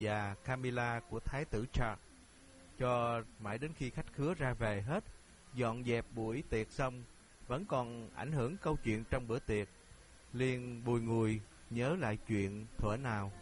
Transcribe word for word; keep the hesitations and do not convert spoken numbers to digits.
và Camilla của Thái tử Charles, cho mãi đến khi khách khứa ra về hết, dọn dẹp buổi tiệc xong, vẫn còn ảnh hưởng câu chuyện trong bữa tiệc. Liền bùi ngùi nhớ lại chuyện thuở nào